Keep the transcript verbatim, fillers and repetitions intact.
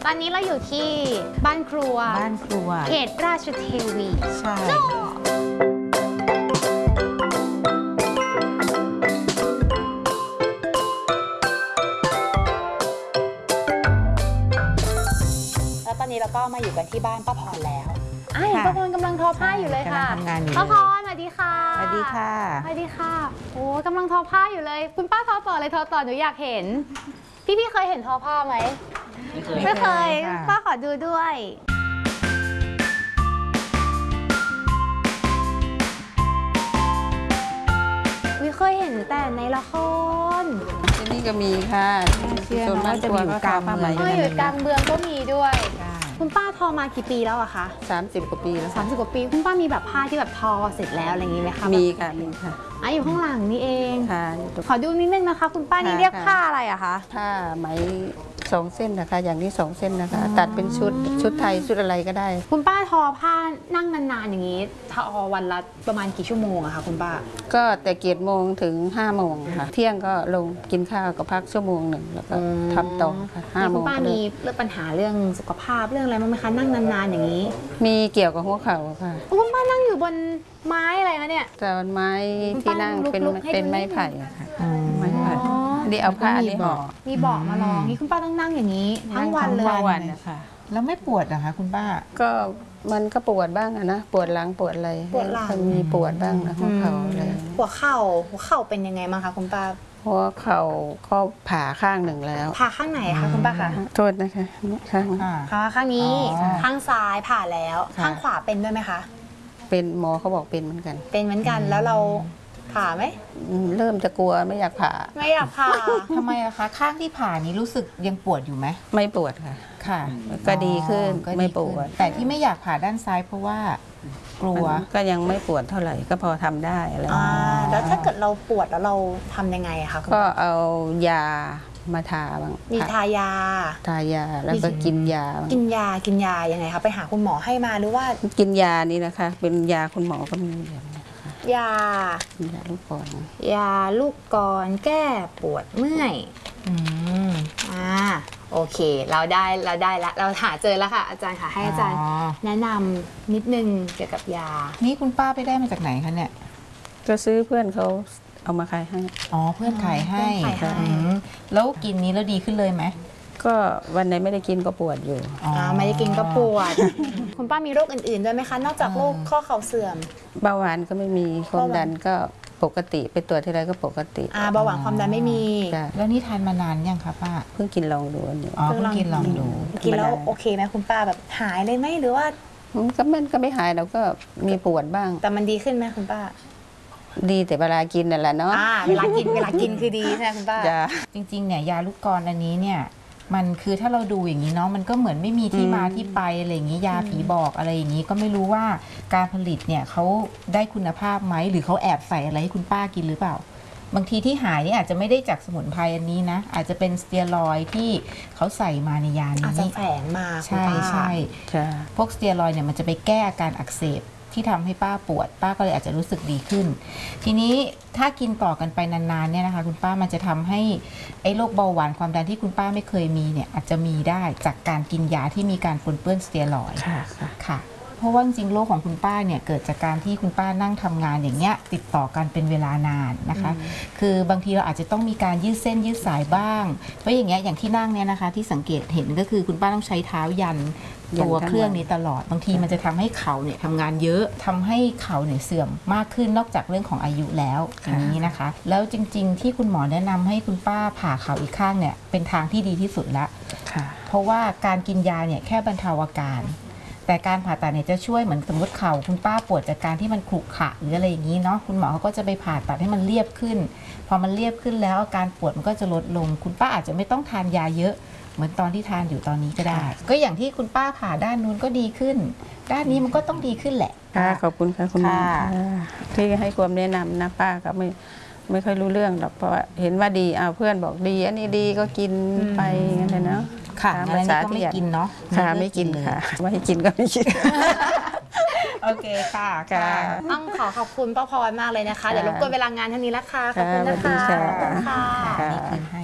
ตอนนี้เราอยู่ที่บ้านครัวบ้านครัวเขตราชเทวีใช่แล้วตอนนี้เราก็มาอยู่กันที่บ้านป้าพรแล้วอ่ะเห็นป้าพรกำลังทอผ้าอยู่เลยค่ะทำงานอยู่ป้าพรสวัสดีค่ะสวัสดีค่ะสวัสดีค่ะโอ้กำลังทอผ้าอยู่เลยคุณป้าทอต่อเลยทอต่อหนูอยากเห็นพี่พี่เคยเห็นทอผ้าไหมไม่เคยป้าขอดูด้วยวิเคยเห็นแต่ในละครที่นี่ก็มีค่ะส่วนมากจะอยู่กลางเมืองก็อยู่กลางเมืองก็มีด้วยคุณป้าทอมากี่ปีแล้วอะคะสามสิบกว่าปีแล้วสามสิบกว่าปีคุณป้ามีแบบผ้าที่แบบทอเสร็จแล้วอะไรอย่างนี้ไหมคะมีค่ะมีค่ะอ่ะอยู่ข้างหลังนี่เองค่ะขอดูนิดนึงนะคะคุณป้านี่เรียกผ้าอะไรอะคะผ้าไหมสองเส้นนะคะอย่างนี้สองเส้นนะคะตัดเป็นชุดชุดไทยชุดอะไรก็ได้คุณป้าทอผ้านั่งนานๆอย่างนี้ทอวันละประมาณกี่ชั่วโมงอะคะคุณป้าก็แต่เกียรติโมงถึงห้าโมงค่ะเที่ยงก็ลงกินข้าวก็พักชั่วโมงหนึ่งแล้วก็ทำต่อค่ะห้าโมงคุณป้ามีเรื่องปัญหาเรื่องสุขภาพเรื่องอะไรบ้างไหมคะนั่งนานๆอย่างนี้มีเกี่ยวกับหัวเข่าค่ะคุณป้านั่งอยู่บนไม้อะไรคะเนี่ยแต่ไม้ที่นั่งเป็นเป็นไม้ไผ่ค่ะไม้ไผ่นี่เอาผ้านี่ห่อมีเบาะมาลองนี่คุณป้าต้องนั่งอย่างนี้ทั้งวันเลยทั้งวันนะคะแล้วไม่ปวดเหรอคะคุณป้าก็มันก็ปวดบ้างนะปวดหลังปวดอะไรปวดหลังมีปวดบ้างนะหัวเข่าอะไรหัวเข่าหัวเข่าเป็นยังไงบ้างคะคุณป้าหัวเข่าก็ผ่าข้างหนึ่งแล้วผ่าข้างไหนคะคุณป้าคะโทษนะคะข้างผ่าข้างนี้ข้างซ้ายผ่าแล้วข้างขวาเป็นด้วยไหมคะเป็นหมอเขาบอกเป็นเหมือนกันเป็นเหมือนกันแล้วเราผ่าไหมเริ่มจะกลัวไม่อยากผ่าไม่อยากผ่าทำไมอะคะข้างที่ผ่านี้รู้สึกยังปวดอยู่ไหมไม่ปวดค่ะค่ะก็ดีขึ้นไม่ปวดแต่ที่ไม่อยากผ่าด้านซ้ายเพราะว่ากลัวก็ยังไม่ปวดเท่าไหร่ก็พอทำได้อะไรแล้วถ้าเกิดเราปวดแล้วเราทำยังไงอะคะก็เอายามาทาบ้างมีทายาทายาแล้วก็กินยากินยากินยายังไงคะไปหาคุณหมอให้มาหรือว่ากินยานี่นะคะเป็นยาคุณหมอก็มีแบบนี้ยายาลูกกรยาลูกกรแก้ปวดเมื่อยอืมอ่าโอเคเราได้เราได้ละเราหาเจอแล้วค่ะอาจารย์ค่ะให้อาจารย์แนะนำนิดนึงเกี่ยวกับยานี่คุณป้าไปได้มาจากไหนคะเนี่ยก็ซื้อเพื่อนเขาเอามาขายให้อ๋อเพื่อนขายให้แล้วกินนี้แล้วดีขึ้นเลยไหมก็วันไหนไม่ได้กินก็ปวดอยู่อ๋อไม่ได้กินก็ปวดคุณป้ามีโรคอื่นๆด้วยไหมคะนอกจากโรคข้อเข่าเสื่อมเบาหวานก็ไม่มีความดันก็ปกติไปตรวจที่ไรก็ปกติอ่าเบาหวานความดันไม่มีแล้วนี่ทานมานานยังคะป้าเพิ่งกินลองดูอยู่อ๋อเพิ่งกินลองดูกินแล้วโอเคไหมคุณป้าแบบหายเลยไหมหรือว่าก็มันก็ไม่หายเราก็มีปวดบ้างแต่มันดีขึ้นไหมคุณป้าดีแต่เวลากินนั่นแหละเนาะเวลากินเวลากินคือดีใช่ไหมคุณป้าจริงๆเนี่ยยาลูกกรอันนี้เนี่ยมันคือถ้าเราดูอย่างนี้เนาะมันก็เหมือนไม่มีที่มาที่ไปอะไรอย่างนี้ยาผีบอกอะไรอย่างนี้ก็ไม่รู้ว่าการผลิตเนี่ยเขาได้คุณภาพไหมหรือเขาแอบใส่อะไรให้คุณป้ากินหรือเปล่าบางทีที่หายนี่อาจจะไม่ได้จากสมุนไพรอันนี้นะอาจจะเป็นสเตียรอยด์ที่เขาใส่มาในยานี้อาจจะแฝงมาใช่ใช่พวกสเตียรอยด์เนี่ยมันจะไปแก้อาการอักเสบที่ทำให้ป้าปวดป้าก็เลยอาจจะรู้สึกดีขึ้นทีนี้ถ้ากินต่อกันไปนานๆเนี่ยนะคะคุณป้ามันจะทำให้ไอ้โรคเบาหวานความดันที่คุณป้าไม่เคยมีเนี่ยอาจจะมีได้จากการกินยาที่มีการปนเปื้อนสเตียรอยด์ค่ะค่ะเพราะว่าจริงๆโรคของคุณป้าเนี่ยเกิดจากการที่คุณป้านั่งทำงานอย่างเงี้ยติดต่อกันเป็นเวลานานนะคะคือบางทีเราอาจจะต้องมีการยืดเส้นยืดสายบ้างเพราะอย่างเงี้ยอย่างที่นั่งเนี่ยนะคะที่สังเกตเห็นก็คือคุณป้าต้องใช้เท้ายันตัวเครื่องนี้ตลอดบางทีมันจะทำให้เข่าเนี่ยทำงานเยอะทำให้เข่าเนี่ยเสื่อมมากขึ้นนอกจากเรื่องของอายุแล้วอย่างนี้นะคะแล้วจริงๆที่คุณหมอแนะนำให้คุณป้าผ่าเข่าอีกข้างเนี่ยเป็นทางที่ดีที่สุดละเพราะว่าการกินยาเนี่ยแค่บรรเทาอาการแต่การผ่าตัดเนี่ยจะช่วยเหมือนสมมติเข่าคุณป้าปวดจากการที่มันขรุขระหรืออะไรอย่างนี้เนาะคุณหมอเขาก็จะไปผ่าตัดให้มันเรียบขึ้นพอมันเรียบขึ้นแล้วอาการปวดมันก็จะลดลงคุณป้าอาจจะไม่ต้องทานยาเยอะเหมือนตอนที่ทานอยู่ตอนนี้ก็ได้ก็อย่างที่คุณป้าผ่าด้านนู้นก็ดีขึ้นด้านนี้มันก็ต้องดีขึ้นแหละค่ะขอบคุณค่ะคุณหมอที่ให้ความแนะนำนะป้าก็ไม่ไม่ค่อยรู้เรื่องหรอกเพราะเห็นว่าดีเอาเพื่อนบอกดีอันนี้ดีก็กินไปงั้นเนาะค่ะอันนี้ก็ไม่กินเนาะค่ะไม่กินค่ะไม่ให้กินก็ไม่กินโอเคค่ะต้องขอขอบคุณป้าพรมากเลยนะคะเดี๋ยวรบกวนเวลางานเท่านี้ละค่ะขอบคุณนะคะนี่คืนให้